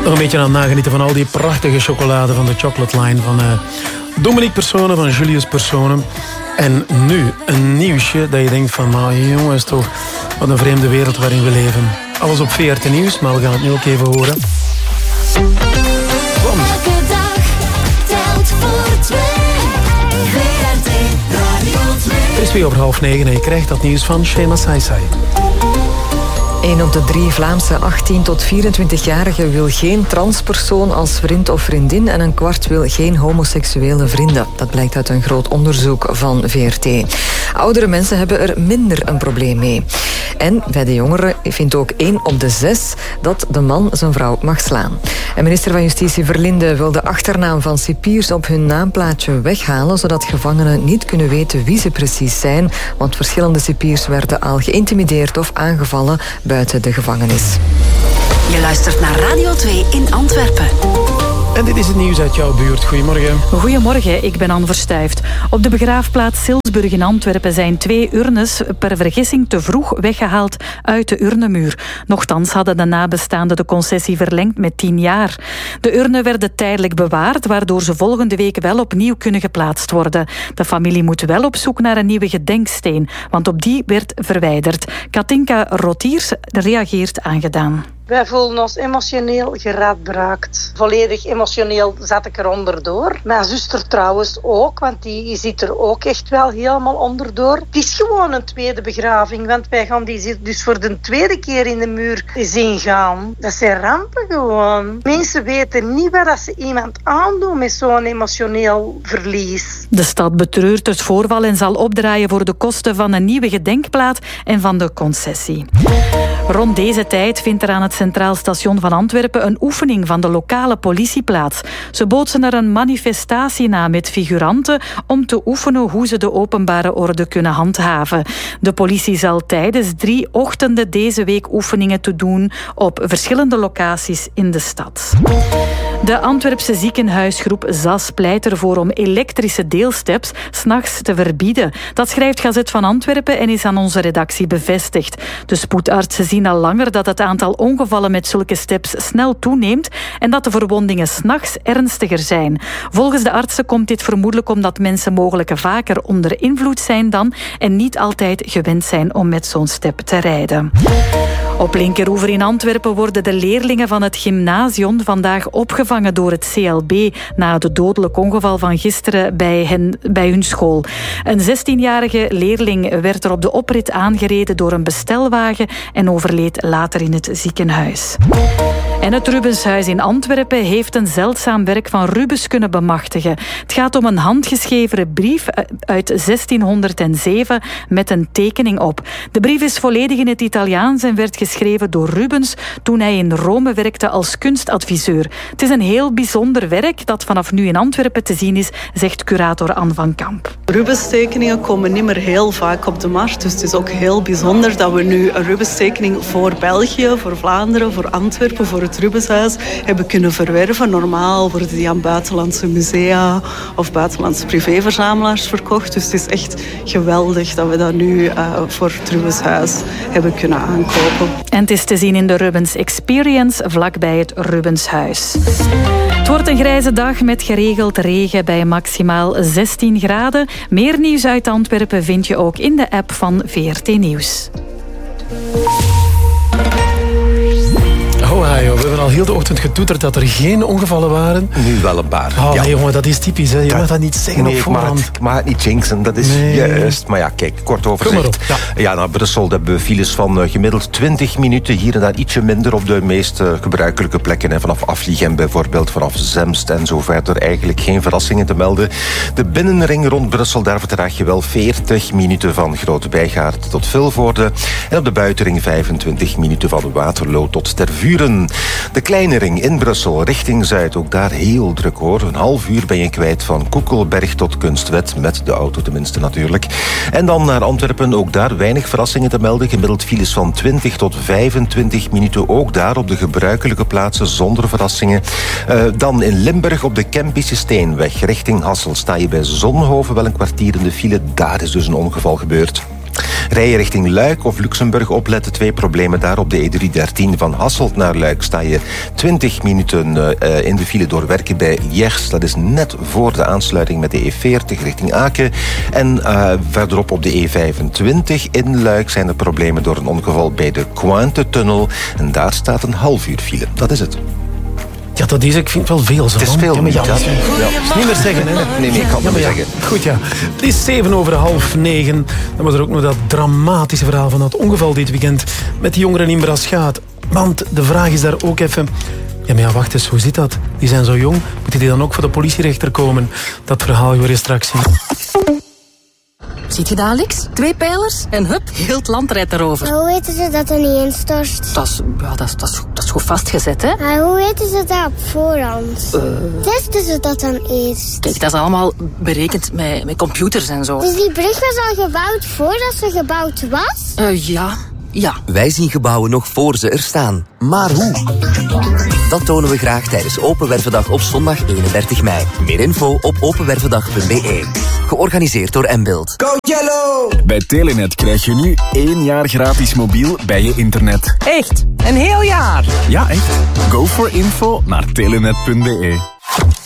Nog een beetje aan het nagenieten van al die prachtige chocolade van de chocolate line van Dominique Personen, van Julius Personen. En nu een nieuwsje dat je denkt van, maar jongens toch, wat een vreemde wereld waarin we leven. Alles op VRT Nieuws, maar we gaan het nu ook even horen. Want elke dag telt voor twee. VRT Radio 2. het is weer over 8:30 en je krijgt dat nieuws van Shema Saisai. 1 op de 3 Vlaamse 18 tot 24-jarigen wil geen transpersoon als vriend of vriendin en een kwart wil geen homoseksuele vrienden. Dat blijkt uit een groot onderzoek van VRT. Oudere mensen hebben er minder een probleem mee. En bij de jongeren vindt ook 1 op de 6 dat de man zijn vrouw mag slaan. En minister van Justitie Verlinde wil de achternaam van cipiers op hun naamplaatje weghalen, zodat gevangenen niet kunnen weten wie ze precies zijn, want verschillende cipiers werden al geïntimideerd of aangevallen buiten de gevangenis. Je luistert naar Radio 2 in Antwerpen. En dit is het nieuws uit jouw buurt. Goedemorgen. Goedemorgen, ik ben Anne Verstuift. Op de begraafplaats Silsburg in Antwerpen zijn 2 urnes per vergissing te vroeg weggehaald uit de urnemuur. Nochtans hadden de nabestaanden de concessie verlengd met 10 jaar. De urnen werden tijdelijk bewaard, waardoor ze volgende week wel opnieuw kunnen geplaatst worden. De familie moet wel op zoek naar een nieuwe gedenksteen, want op die werd verwijderd. Katinka Rotiers reageert aangedaan. Wij voelen ons emotioneel geraadbraakt. Volledig emotioneel zat ik er onderdoor. Mijn zuster trouwens ook, want die zit er ook echt wel helemaal onderdoor. Het is gewoon een tweede begraving, want wij gaan die dus voor de tweede keer in de muur zien gaan. Dat zijn rampen gewoon. Mensen weten niet wat ze iemand aandoen met zo'n emotioneel verlies. De stad betreurt het voorval en zal opdraaien voor de kosten van een nieuwe gedenkplaat en van de concessie. Rond deze tijd vindt er aan het Centraal Station van Antwerpen een oefening van de lokale politie plaats. Ze bootsen er een manifestatie na met figuranten om te oefenen hoe ze de openbare orde kunnen handhaven. De politie zal tijdens 3 ochtenden deze week oefeningen te doen op verschillende locaties in de stad. De Antwerpse ziekenhuisgroep ZAS pleit ervoor om elektrische deelsteps 's nachts te verbieden. Dat schrijft Gazet van Antwerpen en is aan onze redactie bevestigd. De spoedartsen zien al langer dat het aantal ongevallen met zulke steps snel toeneemt en dat de verwondingen 's nachts ernstiger zijn. Volgens de artsen komt dit vermoedelijk omdat mensen mogelijk vaker onder invloed zijn dan en niet altijd gewend zijn om met zo'n step te rijden. Op Linkeroever in Antwerpen worden de leerlingen van het gymnasium vandaag opgevangen door het CLB na het dodelijk ongeval van gisteren bij hun school. Een 16-jarige leerling werd er op de oprit aangereden door een bestelwagen en overleed later in het ziekenhuis. En het Rubenshuis in Antwerpen heeft een zeldzaam werk van Rubens kunnen bemachtigen. Het gaat om een handgeschreven brief uit 1607 met een tekening op. De brief is volledig in het Italiaans en werd geschreven door Rubens toen hij in Rome werkte als kunstadviseur. Het is een heel bijzonder werk dat vanaf nu in Antwerpen te zien is, zegt curator Anne van Kamp. Rubens tekeningen komen niet meer heel vaak op de markt, dus het is ook heel bijzonder dat we nu een Rubens tekening voor België, voor Vlaanderen, voor Antwerpen, voor het Rubenshuis hebben kunnen verwerven. Normaal worden die aan buitenlandse musea of buitenlandse privéverzamelaars verkocht, dus het is echt geweldig dat we dat nu voor het Rubenshuis hebben kunnen aankopen. En het is te zien in de Rubens Experience vlakbij het Rubenshuis. Het wordt een grijze dag met geregeld regen bij maximaal 16 graden. Meer nieuws uit Antwerpen vind je ook in de app van VRT Nieuws. We hebben al heel de ochtend getoeterd dat er geen ongevallen waren. Nu wel een paar. Oh, nee, jongen, dat is typisch. Hè. Je mag dat niet zeggen op voorhand. Ik mag het niet jinxen, dat is juist. Maar ja, kijk, kort overzicht. Ja, naar Brussel hebben we files van gemiddeld 20 minuten. Hier en daar ietsje minder op de meest gebruikelijke plekken. Hè. Vanaf Afligem bijvoorbeeld, vanaf Zemst en zo verder. Eigenlijk geen verrassingen te melden. De binnenring rond Brussel, daar vertraag je wel 40 minuten van Grote Bijgaard tot Vilvoorde. En op de buitenring 25 minuten van Waterloo tot Tervuren. De kleine ring in Brussel, richting Zuid, ook daar heel druk hoor. Een half uur ben je kwijt van Koekelberg tot Kunstwet, met de auto tenminste natuurlijk. En dan naar Antwerpen, ook daar weinig verrassingen te melden. Gemiddeld files van 20 tot 25 minuten, ook daar op de gebruikelijke plaatsen zonder verrassingen. Dan in Limburg op de Kempische Steenweg, richting Hasselt, sta je bij Zonhoven wel een kwartier in de file. Daar is dus een ongeval gebeurd. Rij je richting Luik of Luxemburg, opletten, 2 problemen daar op de E313. Van Hasselt naar Luik sta je 20 minuten in de file door werken bij Jers. Dat is net voor de aansluiting met de E40 richting Aken. En verderop op de E25 in Luik zijn er problemen door een ongeval bij de Cointe-tunnel. En daar staat een half uur file. Dat is het. Ja, dat is, ik vind het wel veel. Zo. Het is veel. Ja, maar ja, Ja. niet meer zeggen, hè? Nee, ik kan het niet zeggen. Goed, ja. Het is 7:08. Dan was er ook nog dat dramatische verhaal van dat ongeval dit weekend met die jongeren in Braschaat. Want de vraag is daar ook even... Ja, maar ja, wacht eens, hoe zit dat? Die zijn zo jong. Moeten die dan ook voor de politierechter komen? Dat verhaal hoor je straks zien. Ziet je dat, Alex? 2 pijlers en hup, heel het land rijdt erover. Maar hoe weten ze dat er niet instort? Dat is goed vastgezet, hè? Maar hoe weten ze dat op voorhand? Testen ze dat dan eerst? Kijk, dat is allemaal berekend met computers en zo. Dus die brug was al gebouwd voordat ze gebouwd was? Ja. Wij zien gebouwen nog voor ze er staan. Maar hoe? Dat tonen we graag tijdens Open Wervendag op zondag 31 mei. Meer info op openwervendag.be. Georganiseerd door Mbuild. Go Yellow! Bij Telenet krijg je nu 1 jaar gratis mobiel bij je internet. Echt? Een heel jaar? Ja, echt. Go for info naar telenet.be.